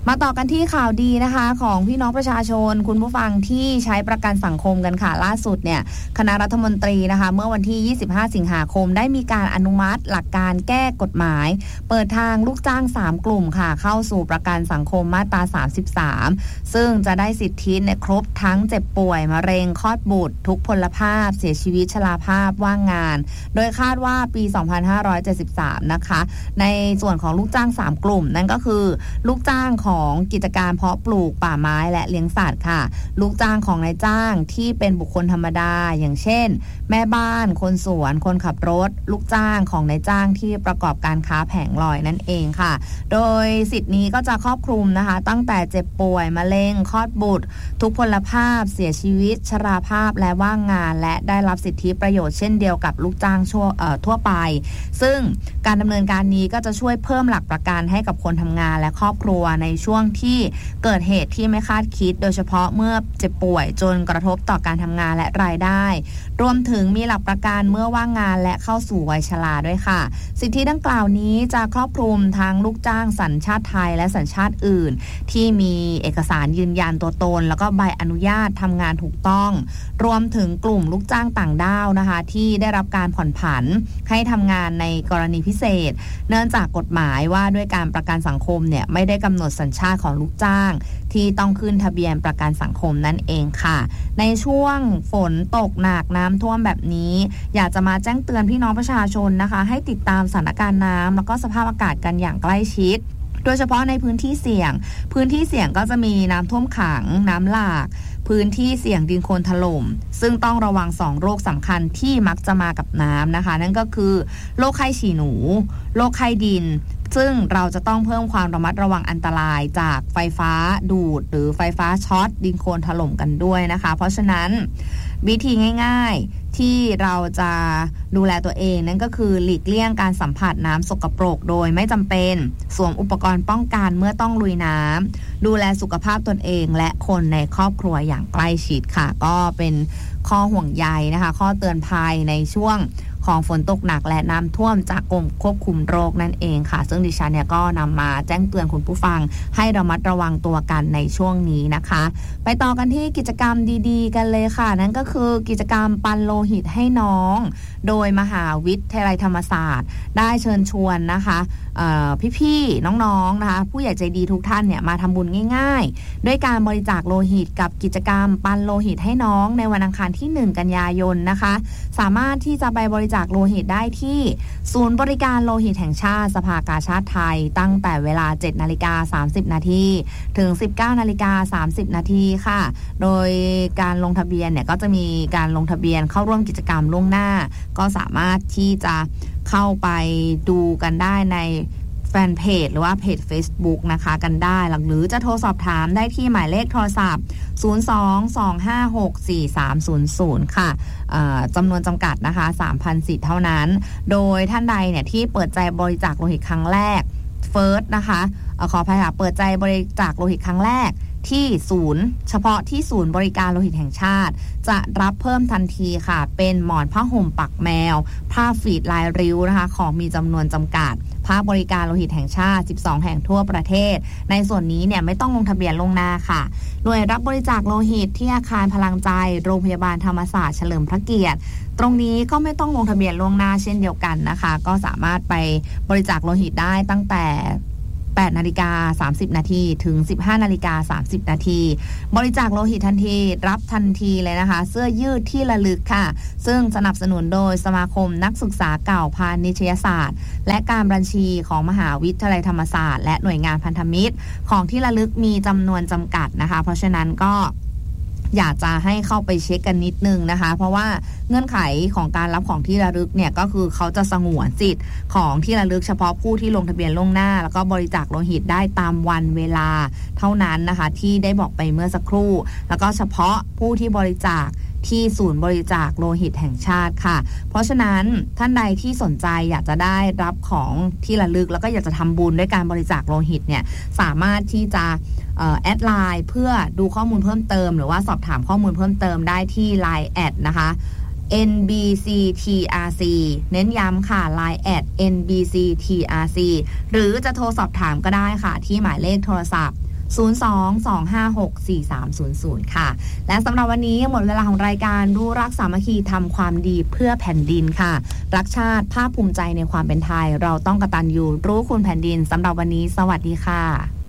มาต่อกันที่ข่าวดีนะคะของพี่น้องประชาชนคุณผู้ฟังที่ใช้ประกันสังคมกันค่ะล่าสุดเนี่ยคณะรัฐมนตรีนะคะเมื่อวันที่25สิงหาคมได้มีการอนุมัติหลักการแก้กฎหมายเปิดทางลูกจ้าง3กลุ่มค่ะเข้าสู่ประกันสังคมมาตรา33ซึ่งจะได้สิทธิในครบทั้งเจ็บป่วยมะเร็งคลอดบุตรทุกพลภาพเสียชีวิตชราภาพว่างงานโดยคาดว่าปี2573นะคะในส่วนของลูกจ้าง3กลุ่มนั่นก็คือลูกจ้างของกิจการเพาะปลูกป่าไม้และเลี้ยงสัตว์ค่ะลูกจ้างของนายจ้างที่เป็นบุคคลธรรมดาอย่างเช่นแม่บ้านคนสวนคนขับรถลูกจ้างของนายจ้างที่ประกอบการค้าแผงลอยนั่นเองค่ะโดยสิทธินี้ก็จะครอบคลุมนะคะตั้งแต่เจ็บป่วยมะเร็งคลอดบุตรทุกพลภาพเสียชีวิตชราภาพและว่างงานและได้รับสิทธิประโยชน์เช่นเดียวกับลูกจ้างทั่วไปซึ่งการดำเนินการนี้ก็จะช่วยเพิ่มหลักประกันให้กับคนทำงานและครอบครัวในช่วงที่เกิดเหตุที่ไม่คาดคิดโดยเฉพาะเมื่อเจ็บป่วยจนกระทบต่อการทำงานและรายได้รวมถึงมีหลักประกันเมื่อว่างงานและเข้าสู่วัยชราด้วยค่ะสิทธิดังกล่าวนี้จะครอบคลุมทั้งลูกจ้างสัญชาติไทยและสัญชาติอื่นที่มีเอกสารยืนยันตัวตนแล้วก็ใบอนุญาตทำงานถูกต้องรวมถึงกลุ่มลูกจ้างต่างด้าวนะคะที่ได้รับการผ่อนผันให้ทำงานในกรณีพิเศษเนื่องจากกฎหมายว่าด้วยการประกันสังคมเนี่ยไม่ได้กำหนดสัญชาติของลูกจ้างที่ต้องขึ้นทะเบียนประกันสังคมนั่นเองค่ะในช่วงฝนตกหนักน้ำท่วมแบบนี้อยากจะมาแจ้งเตือนพี่น้องประชาชนนะคะให้ติดตามสถานการณ์น้ำแล้วก็สภาพอากาศกันอย่างใกล้ชิดโดยเฉพาะในพื้นที่เสี่ยงก็จะมีน้ำท่วมขังน้ำหลากพื้นที่เสี่ยงดินโคลนถล่มซึ่งต้องระวัง2โรคสำคัญที่มักจะมากับน้ำนะคะนั่นก็คือโรคไข้ฉี่หนูโรคไข้ดินซึ่งเราจะต้องเพิ่มความระมัดระวังอันตรายจากไฟฟ้าดูดหรือไฟฟ้าช็อตดินโคลนถล่มกันด้วยนะคะเพราะฉะนั้นวิธีง่ายๆที่เราจะดูแลตัวเองนั่นก็คือหลีกเลี่ยงการสัมผัสน้ำสกปรกโดยไม่จำเป็นสวมอุปกรณ์ป้องกันเมื่อต้องลุยน้ำดูแลสุขภาพตนเองและคนในครอบครัวอย่างใกล้ชิดค่ะก็เป็นข้อห่วงใยนะคะข้อเตือนภัยในช่วงของฝนตกหนักและน้ำท่วมจากกรมควบคุมโรคนั่นเองค่ะซึ่งดิฉันเนี่ยก็นำมาแจ้งเตือนคุณผู้ฟังให้ระมัดระวังตัวกันในช่วงนี้นะคะไปต่อกันที่กิจกรรมดีๆกันเลยค่ะนั่นก็คือกิจกรรมปันโลหิตให้น้องโดยมหาวิทยาลัยธรรมศาสตร์ได้เชิญชวนนะคะพี่ๆน้องๆนะคะผู้ใหญ่ใจดีทุกท่านเนี่ยมาทำบุญง่ายๆด้วยการบริจาคโลหิตกับกิจกรรมปันโลหิตให้น้องในวันอังคารที่1กันยายนนะคะสามารถที่จะไปบริจาคโลหิตได้ที่ศูนย์บริการโลหิตแห่งชาติสภากาชาดไทยตั้งแต่เวลา 7:30 น.ถึง 19:30 น.ค่ะโดยการลงทะเบียนเนี่ยก็จะมีการลงทะเบียนเข้าร่วมกิจกรรมล่วงหน้าก็สามารถที่จะเข้าไปดูกันได้ในแฟนเพจหรือว่าเพจ Facebook นะคะกันได้หรือจะโทรสอบถามได้ที่หมายเลขโทรศัพท์ 02-256-4300 ค่ะจำนวนจำกัดนะคะ 3,000 สิทธิ์เท่านั้นโดยท่านใดเนี่ยที่เปิดใจบริจาคโลหิตครั้งแรกเฟิร์สนะคะขออภัยค่ะเปิดใจบริจาคโลหิตครั้งแรกที่ศูนย์เฉพาะที่ศูนย์บริการโลหิตแห่งชาติจะรับเพิ่มทันทีค่ะเป็นหมอนผ้าห่มปักแมวผ้าฟีดลายริ้วนะคะของมีจำนวนจำกัดภาคบริการโลหิตแห่งชาติ12แห่งทั่วประเทศในส่วนนี้เนี่ยไม่ต้องลงทะเบียนล่วงหน้าค่ะหน่วยรับบริจาคโลหิตที่อาคารพลังใจโรงพยาบาลธรรมศาสตร์เฉลิมพระเกียรติตรงนี้ก็ไม่ต้องลงทะเบียนล่วงหน้าเช่นเดียวกันนะคะก็สามารถไปบริจาคโลหิตได้ตั้งแต่8:30 น.ถึง 15:30 น.บริจาคโลหิตทันทีรับทันทีเลยนะคะเสื้อยืดที่ระลึกค่ะซึ่งสนับสนุนโดยสมาคมนักศึกษาเก่าพาณิชยศาสตร์และการบัญชีของมหาวิทยาลัยธรรมศาสตร์และหน่วยงานพันธมิตรของที่ระลึกมีจำนวนจำกัดนะคะเพราะฉะนั้นก็อยากจะให้เข้าไปเช็คกันนิดนึงนะคะเพราะว่าเงื่อนไขของการรับของที่ระลึกเนี่ยก็คือเขาจะสงวนสิทธิ์ของที่ระลึกเฉพาะผู้ที่ลงทะเบียนล่วงหน้าแล้วก็บริจาคโลหิตได้ตามวันเวลาเท่านั้นนะคะที่ได้บอกไปเมื่อสักครู่แล้วก็เฉพาะผู้ที่บริจาคที่ศูนย์บริจาคโลหิตแห่งชาติค่ะเพราะฉะนั้นท่านใดที่สนใจอยากจะได้รับของที่ระลึกแล้วก็อยากจะทำบุญด้วยการบริจาคโลหิตเนี่ยสามารถที่จะแอดไลน์เพื่อดูข้อมูลเพิ่มเติมหรือว่าสอบถามข้อมูลเพิ่มเติมได้ที่ Line แอดนะคะ NBCTRC เน้นย้ำค่ะ Line แอด NBCTRC หรือจะโทรสอบถามก็ได้ค่ะที่หมายเลขโทรศัพท์ 022564300 ค่ะและสำหรับวันนี้หมดเวลาของรายการรู้รักสามัคคีทำความดีเพื่อแผ่นดินค่ะรักชาติภาคภูมิใจในความเป็นไทยเราต้องกตัญญูรู้คุณแผ่นดินสำหรับวันนี้สวัสดีค่ะ